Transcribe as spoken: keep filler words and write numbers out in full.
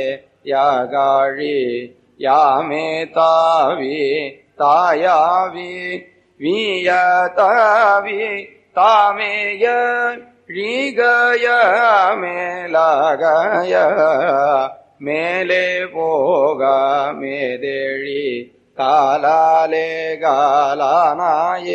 யாகாழி யாமே தாவி தாயாவி வீயதாவி தாமேய ழீகய மேலகய மேலே போக மேதேழி காலாலே காலானாயே